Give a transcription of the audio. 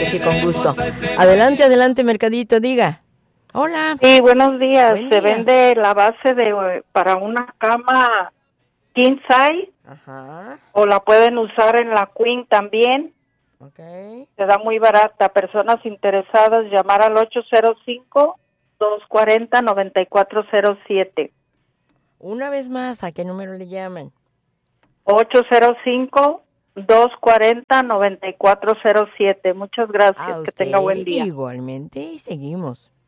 sí, con gusto. Adelante, adelante, Mercadito, diga. Hola. Sí, buenos días. Buen Se día. vende la base para una cama king size, Ajá, o la pueden usar en la queen también. ok. Se da muy barata. Personas interesadas, llamar al 805-240-9407. Una vez más, ¿a qué número le llaman? 805-240-9407. Muchas gracias. A Que tenga usted buen día. igualmente y seguimos.